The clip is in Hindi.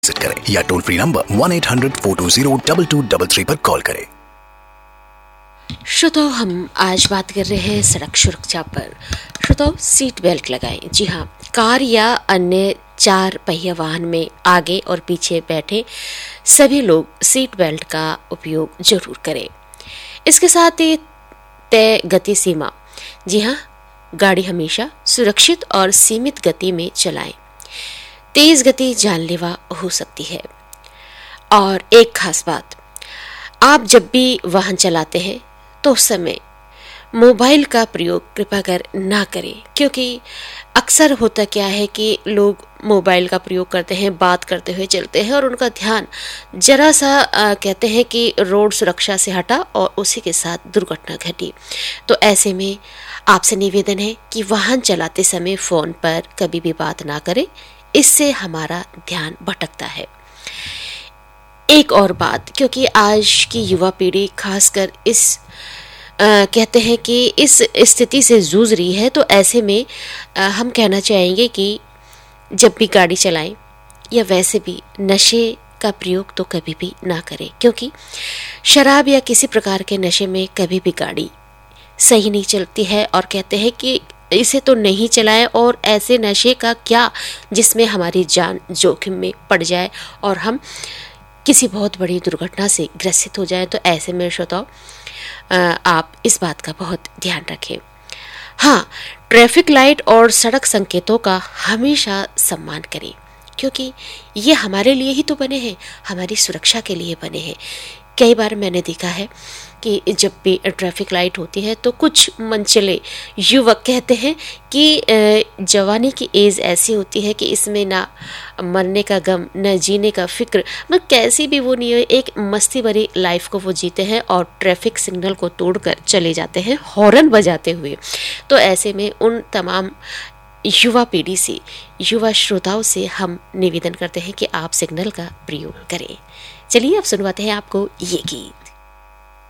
विजिट करें या टोल फ्री नंबर 1-800-420-2233 पर कॉल करें। श्रोताओ, हम आज बात कर रहे हैं सड़क सुरक्षा पर। श्रोताओ, सीट बेल्ट लगाएं। जी हाँ, कार या अन्य 4 पहिया वाहन में आगे और पीछे बैठे सभी लोग सीट बेल्ट का उपयोग जरूर करें। इसके साथ ही तय गति सीमा। जी हाँ, गाड़ी हमेशा सुरक्षित और सीमित गति में चलाएं। तेज गति जानलेवा हो सकती है। और एक खास बात, आप जब भी वाहन चलाते हैं तो उस समय मोबाइल का प्रयोग कृपया कर ना करें, क्योंकि अक्सर होता क्या है कि लोग मोबाइल का प्रयोग करते हैं, बात करते हुए चलते हैं और उनका ध्यान जरा सा कहते हैं कि रोड सुरक्षा से हटा और उसी के साथ दुर्घटना घटी। तो ऐसे में आपसे निवेदन है कि वाहन चलाते समय फ़ोन पर कभी भी बात ना करें, इससे हमारा ध्यान भटकता है। एक और बात, क्योंकि आज की युवा पीढ़ी खासकर इस कहते हैं कि इस स्थिति से जूझ रही है, तो ऐसे में हम कहना चाहेंगे कि जब भी गाड़ी चलाएं या वैसे भी नशे का प्रयोग तो कभी भी ना करें, क्योंकि शराब या किसी प्रकार के नशे में कभी भी गाड़ी सही नहीं चलती है। और कहते हैं कि इसे तो नहीं चलाएं, और ऐसे नशे का क्या जिसमें हमारी जान जोखिम में पड़ जाए और हम किसी बहुत बड़ी दुर्घटना से ग्रसित हो जाए। तो ऐसे में श्रोताओ, आप इस बात का बहुत ध्यान रखें। हाँ, ट्रैफिक लाइट और सड़क संकेतों का हमेशा सम्मान करें, क्योंकि ये हमारे लिए ही तो बने हैं, हमारी सुरक्षा के लिए बने हैं। कई बार मैंने देखा है कि जब भी ट्रैफिक लाइट होती है तो कुछ मनचले युवक कहते हैं कि जवानी की एज ऐसी होती है कि इसमें ना मरने का गम, न जीने का फिक्र, मतलब कैसी भी वो नहीं है, एक मस्ती भरी लाइफ को वो जीते हैं और ट्रैफिक सिग्नल को तोड़कर चले जाते हैं हॉर्न बजाते हुए। तो ऐसे में उन तमाम युवा पीढ़ी से, युवा श्रोताओं से हम निवेदन करते हैं कि आप सिग्नल का प्रयोग करें। चलिए अब सुनवाते हैं आपको ये गीत।